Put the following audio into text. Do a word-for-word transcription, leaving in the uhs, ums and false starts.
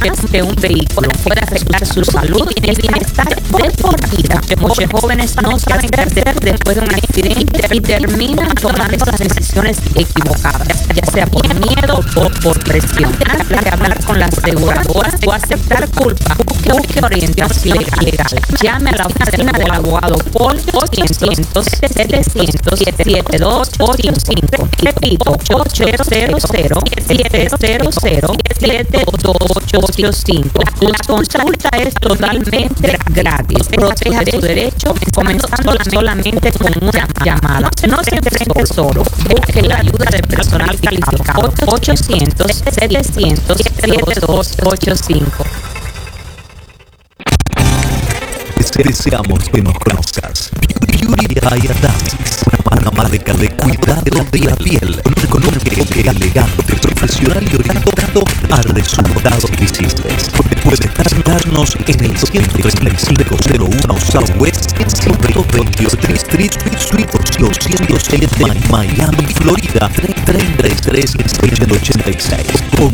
que un vehículo puede afectar su salud y el bienestar de por vida. Muchos jóvenes no saben qué hacer después de un accidente y terminan tomando las decisiones equivocadas, ya sea por miedo o por presión. Antes de hablar con la aseguradora o aceptar culpa, busque orientación legal. Llame a la oficina del abogado Paul ochocientos, setecientos, setenta y dos ochenta y cinco. Repito, ochocientos, setecientos, setenta y dos ochenta y cinco. La consulta es totalmente gratis. Proteja su derecho comenzando solamente con una llamada. No se enfrente solo. Busque la ayuda del personal calificado. ochocientos, setecientos, setenta y dos ochenta y cinco. Deseamos que nos conozcas. Beauty by Adasis, una marca de cuidado de la piel con un enfoque elegante, profesional y orientado a resultados visibles. Puedes darnos en el ciento treinta y cinco cero uno Southwest ciento veintiocho Street, Suite doscientos siete, Miami, Florida, treinta y tres, ciento ochenta y seis. Con